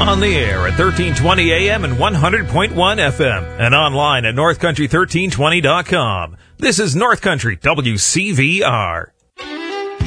On the air at 1320 AM and 100.1 FM and online at northcountry1320.com. This is North Country WCVR.